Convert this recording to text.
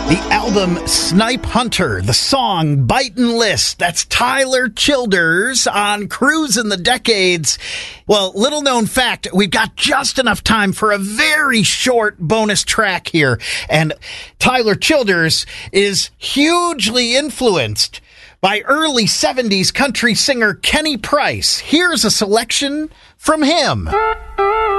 The album Snipe Hunter, the song Bitin' List. That's Tyler Childers on Cruisin' the Decades. Well, little known fact, we've got just enough time for a very short bonus track here. And Tyler Childers is hugely influenced by early 70s country singer Kenny Price. Here's a selection from him.